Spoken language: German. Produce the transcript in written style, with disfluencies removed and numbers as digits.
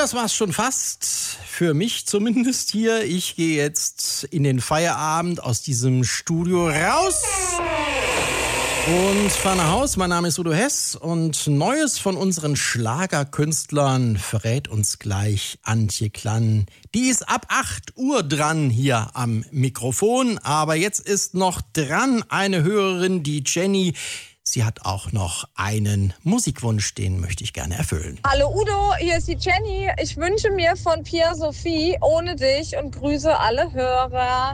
das war's schon fast. Für mich zumindest hier. Ich gehe jetzt in den Feierabend aus diesem Studio raus und fahre nach Haus. Mein Name ist Udo Hess und Neues von unseren Schlagerkünstlern verrät uns gleich Antje Klann. Die ist ab 8 Uhr dran hier am Mikrofon. Aber jetzt ist noch dran eine Hörerin, die Jenny. Sie hat auch noch einen Musikwunsch, den möchte ich gerne erfüllen. Hallo Udo, hier ist die Jenny. Ich wünsche mir von Pia Sophie Ohne dich und grüße alle Hörer.